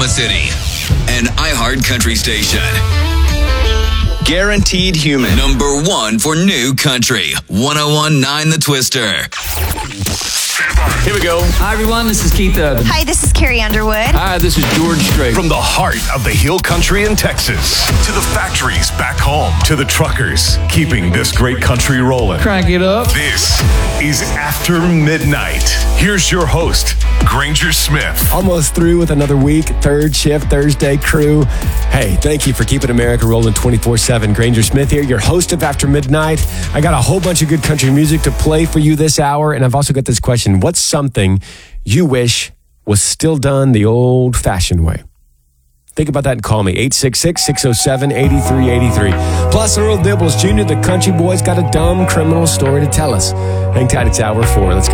Oklahoma City. An iHeart Country station. Guaranteed Human. Number 1 for new country. 101.9 The Twister. Here we go. Hi, everyone. This is Keith Urban. Hi, this is Carrie Underwood. Hi, this is George Strait. From the heart of the Hill Country in Texas to the factories back home to the truckers keeping this great country rolling. Crank it up. This is After Midnight. Here's your host, Granger Smith. Almost through with another week. Third shift, Thursday crew. Hey, thank you for keeping America rolling 24/7. Granger Smith here, your host of After Midnight. I got a whole bunch of good country music to play for you this hour, and I've also got this question. What's something you wish was still done the old-fashioned way? Think about that and call me, 866-607-8383. Plus, Earl Dibbles Jr., the country boy's got a dumb criminal story to tell us. Hang tight, it's hour 4. Let's go.